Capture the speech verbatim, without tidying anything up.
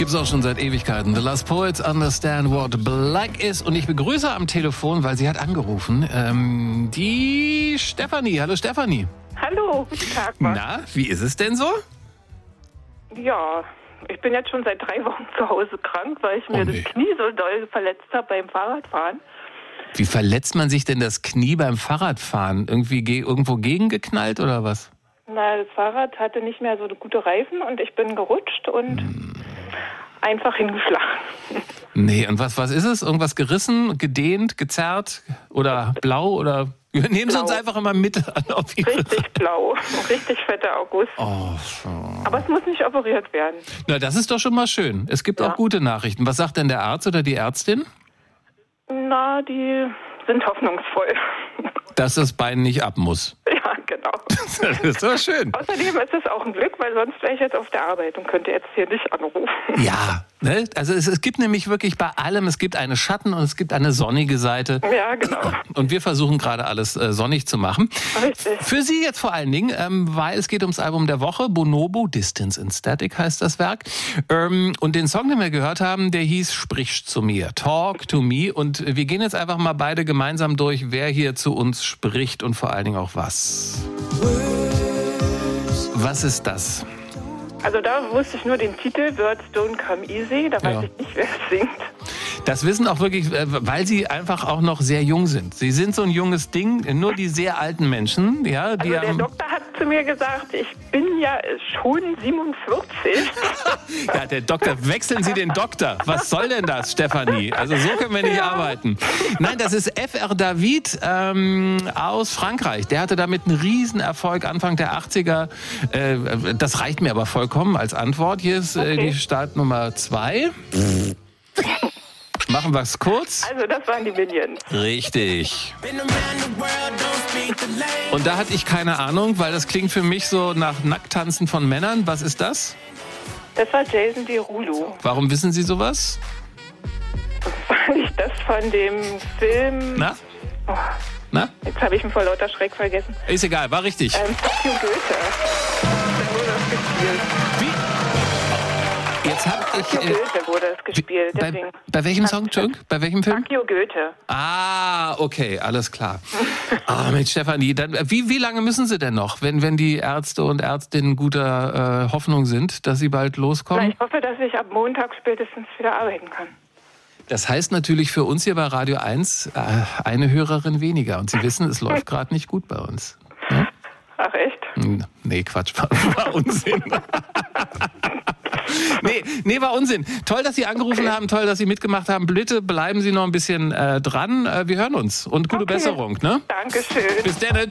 Gibt's auch schon seit Ewigkeiten. The Last Poets Understand What Black Is. Und ich begrüße am Telefon, weil sie hat angerufen, ähm, die Stefanie. Hallo Stefanie. Hallo, guten Tag. Mann. Na, wie ist es denn so? Ja, ich bin jetzt schon seit drei Wochen zu Hause krank, weil ich mir Oh, nee. das Knie so doll verletzt habe beim Fahrradfahren. Wie verletzt man sich denn das Knie beim Fahrradfahren? Irgendwie ge- irgendwo gegengeknallt oder was? Na, das Fahrrad hatte nicht mehr so gute Reifen und ich bin gerutscht und Hm. einfach hingeschlagen. Nee, und was, was ist es? Irgendwas gerissen, gedehnt, gezerrt oder blau oder... Nehmen Sie uns Blau. einfach immer mit an. Auf Ihre- Richtig blau, richtig fetter August. Oh, so. Aber es muss nicht operiert werden. Na, das ist doch schon mal schön. Es gibt Ja. auch gute Nachrichten. Was sagt denn der Arzt oder die Ärztin? Na, die sind hoffnungsvoll. Dass das Bein nicht ab muss. Ja, genau. Das ist doch schön. Außerdem ist es auch ein Glück, weil sonst wäre ich jetzt auf der Arbeit und könnte jetzt hier nicht anrufen. Ja, ne? Also es, es gibt nämlich wirklich bei allem, es gibt eine Schatten- und es gibt eine sonnige Seite. Ja, genau. Und wir versuchen gerade alles äh, sonnig zu machen. Richtig. Für Sie jetzt vor allen Dingen, ähm, weil es geht ums Album der Woche. Bonobo, Distance in Static heißt das Werk. Ähm, und den Song, den wir gehört haben, der hieß Sprich zu mir, Talk to me. Und wir gehen jetzt einfach mal beide gemeinsam durch, wer hier zu uns spricht und vor allen Dingen auch was. Was ist das? Also da wusste ich nur den Titel, Words Don't Come Easy, da weiß Ja. ich nicht, wer es singt. Das wissen auch wirklich, äh, weil sie einfach auch noch sehr jung sind. Sie sind so ein junges Ding, nur die sehr alten Menschen, ja, die Also der haben, Doktor hat zu mir gesagt, ich bin ja schon siebenundvierzig. ja, der Doktor, wechseln Sie den Doktor. Was soll denn das, Stefanie? Also so können wir nicht Ja. arbeiten. Nein, das ist F R David ähm, aus Frankreich. Der hatte damit einen Riesenerfolg Anfang der achtziger. Äh, das reicht mir aber vollkommen als Antwort. Hier ist äh, Okay. die Startnummer zwei. Machen wir es kurz. Also das waren die Minions. Richtig. Und da hatte ich keine Ahnung, weil das klingt für mich so nach Nackttanzen von Männern. Was ist das? Das war Jason Derulo. Warum wissen Sie sowas? Weil ich das von dem Film... Na? Oh, Na? jetzt habe ich ihn vor lauter Schreck vergessen. Ist egal, war richtig. Ähm, Fuck you, Goethe. Da wurde das gespielt. Wie? Jetzt habe Fuck ich... you, Äh, Goethe wurde das gespielt. bei, Deswegen. bei welchem Song, Entschuldigung? Bei welchem Film? Fuck you, Goethe. Ah, okay, alles klar. Ah, mit Stefanie, dann, wie, wie lange müssen Sie denn noch, wenn, wenn die Ärzte und Ärztinnen guter äh, Hoffnung sind, dass Sie bald Na, loskommen? ich hoffe, dass ich ab Montag spätestens wieder arbeiten kann. Das heißt natürlich für uns hier bei Radio eins äh, eine Hörerin weniger. Und Sie wissen, es läuft gerade nicht gut bei uns. Ja? Ach echt? Hm, Nee, Quatsch, war, war Unsinn. nee, nee, war Unsinn. Toll, dass Sie angerufen haben, toll, dass Sie mitgemacht haben. Bitte bleiben Sie noch ein bisschen äh, dran. Äh, wir hören uns und gute Okay. Besserung. Ne? Dankeschön. Bis dann.